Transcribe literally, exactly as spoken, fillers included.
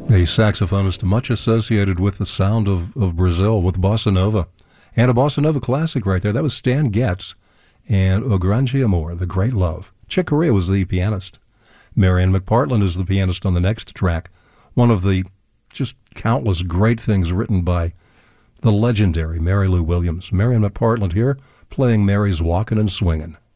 A saxophonist much associated with the sound of, of Brazil, with bossa nova. And a bossa nova classic right there. That was Stan Getz and O Grande Amor, The Great Love. Chick Corea was the pianist. Marian McPartland is the pianist on the next track. One of the just countless great things written by the legendary Mary Lou Williams. Marian McPartland here playing Mary's Walkin' and Swingin'.